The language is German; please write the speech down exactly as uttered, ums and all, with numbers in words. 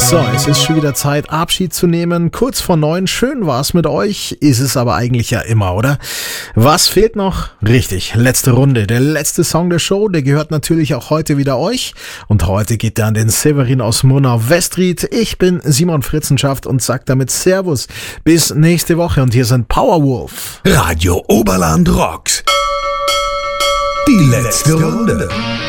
So, es ist schon wieder Zeit, Abschied zu nehmen. Kurz vor neun, schön war's mit euch, ist es aber eigentlich ja immer, oder? Was fehlt noch? Richtig, letzte Runde. Der letzte Song der Show, der gehört natürlich auch heute wieder euch. Und heute geht der an den Severin aus Murnau-Westried. Ich bin Simon Fritzenschaft und sag damit Servus. Bis nächste Woche und hier sind Powerwolf. Radio Oberland rockt. Die letzte Runde.